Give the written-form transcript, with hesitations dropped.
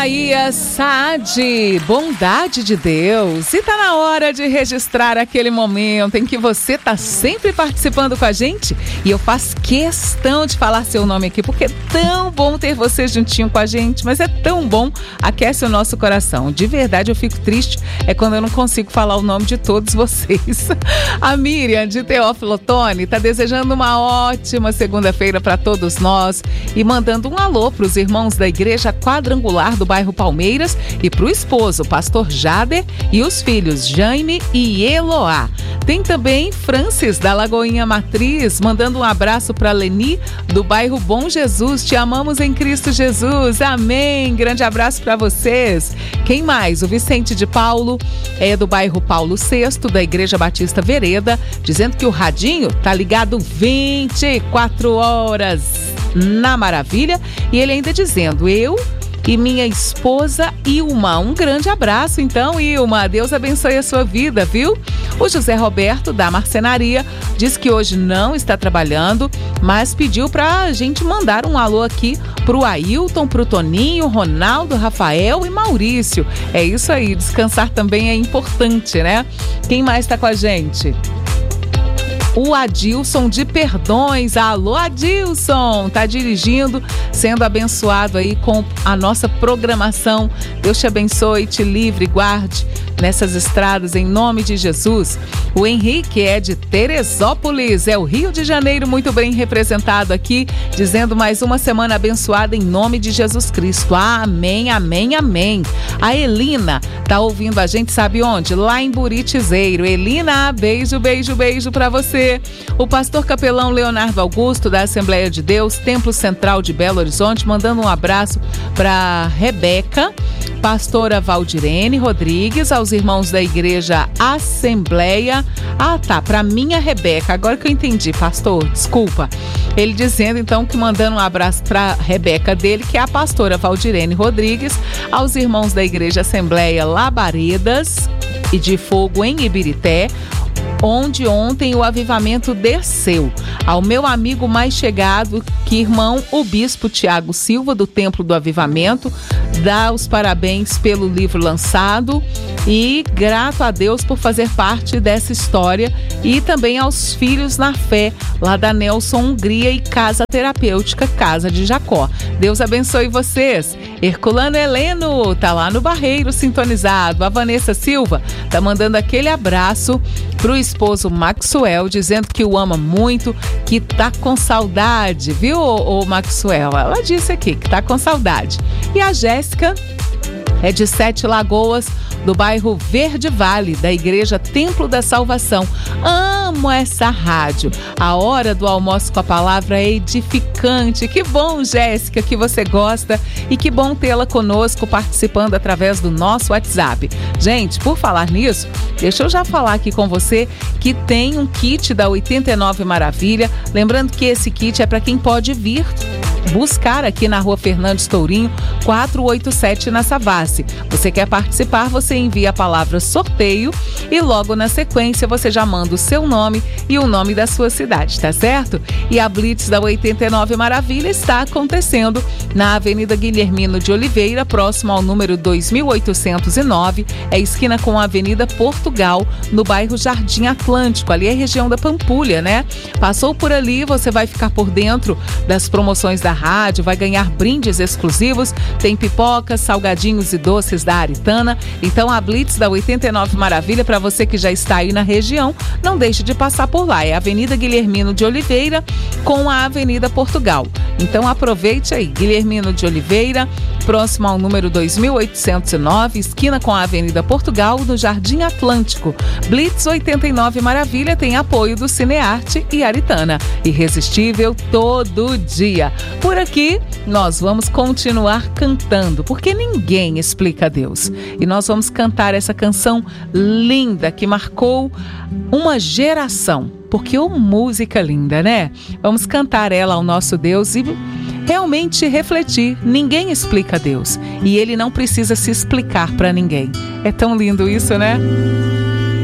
Isaías Saad, bondade de Deus. E tá na hora de registrar aquele momento em que você tá sempre participando com a gente. E eu faço questão de falar seu nome aqui, porque é tão bom ter você juntinho com a gente, mas é tão bom, aquece o nosso coração. De verdade, eu fico triste, é quando eu não consigo falar o nome de todos vocês. A Miriam, de Teófilo Otoni, tá desejando uma ótima segunda-feira para todos nós e mandando um alô pros irmãos da Igreja Quadrangular do bairro Palmeiras e pro esposo, pastor Jader, e os filhos Jaime e Eloá. Tem também Francis, da Lagoinha Matriz, mandando um abraço para Leni, do bairro Bom Jesus. Te amamos em Cristo Jesus. Amém. Grande abraço para vocês. Quem mais? O Vicente de Paulo, é do bairro Paulo VI, da Igreja Batista Vereda, dizendo que o radinho tá ligado 24 horas na maravilha. E ele ainda dizendo, eu e minha esposa Ilma. Um grande abraço então, Ilma. Deus abençoe a sua vida, viu? O José Roberto, da Marcenaria, diz que hoje não está trabalhando, mas pediu pra gente mandar um alô aqui pro Ailton, pro Toninho, Ronaldo, Rafael e Maurício. É isso aí, descansar também é importante, né? Quem mais tá com a gente? O Adilson de Perdões. Alô, Adilson! Tá dirigindo, sendo abençoado aí com a nossa programação. Deus te abençoe, te livre, guarde nessas estradas em nome de Jesus. O Henrique é de Teresópolis, é o Rio de Janeiro, muito bem representado aqui, dizendo mais uma semana abençoada em nome de Jesus Cristo. Amém, amém, amém. A Elina tá ouvindo a gente, sabe onde? Lá em Buritizeiro. Elina, beijo, beijo, beijo pra você. O pastor capelão Leonardo Augusto, da Assembleia de Deus, Templo Central de Belo Horizonte, mandando um abraço pra Rebeca, pastora Valdirene Rodrigues, aos irmãos da Igreja Assembleia. Pra minha Rebeca, agora que eu entendi, pastor, desculpa. Ele dizendo então que mandando um abraço pra Rebeca dele, que é a pastora Valdirene Rodrigues, aos irmãos da Igreja Assembleia Labaredas e de Fogo em Ibirité, onde ontem o avivamento desceu. Ao meu amigo mais chegado, que irmão, o bispo Tiago Silva, do Templo do Avivamento, dá os parabéns pelo livro lançado e grato a Deus por fazer parte dessa história, e também aos filhos na fé, lá da Nelson Hungria e Casa Terapêutica Casa de Jacó. Deus abençoe vocês. Herculano Heleno tá lá no Barreiro sintonizado. A Vanessa Silva tá mandando aquele abraço pro esposo Maxwell, dizendo que o ama muito, que tá com saudade, viu, o Maxwell? Ela disse aqui que tá com saudade. E a Jéssica é de Sete Lagoas, do bairro Verde Vale, da Igreja Templo da Salvação. Amo essa rádio. A hora do almoço com a palavra é edificante. Que bom, Jéssica, que você gosta, e que bom tê-la conosco participando através do nosso WhatsApp. Gente, por falar nisso, deixa eu já falar aqui com você que tem um kit da 89 Maravilha. Lembrando que esse kit é para quem pode vir buscar aqui na Rua Fernandes Tourinho, 487, na Savassi. Você quer participar, você envia a palavra sorteio e logo na sequência você já manda o seu nome e o nome da sua cidade, tá certo? E a Blitz da 89 Maravilha está acontecendo na Avenida Guilhermino de Oliveira, próximo ao número 2809, é esquina com a Avenida Portugal, no bairro Jardim Atlântico, ali é região da Pampulha, né? Passou por ali, você vai ficar por dentro das promoções da rádio, vai ganhar brindes exclusivos, tem pipocas, salgadinhos e doces da Aritana. Então a Blitz da 89 Maravilha, para você que já está aí na região, não deixe de passar por lá, é a Avenida Guilhermino de Oliveira com a Avenida Portugal. Então aproveite aí, Guilhermino de Oliveira, próximo ao número 2809, esquina com a Avenida Portugal, no Jardim Atlântico. Blitz 89 Maravilha tem apoio do Cinearte e Aritana. Irresistível todo dia. Por aqui, nós vamos continuar cantando, porque ninguém explica Deus. E nós vamos cantar essa canção linda que marcou uma geração. Porque música linda, né? Vamos cantar ela ao nosso Deus e realmente refletir. Ninguém explica Deus. E Ele não precisa se explicar para ninguém. É tão lindo isso, né?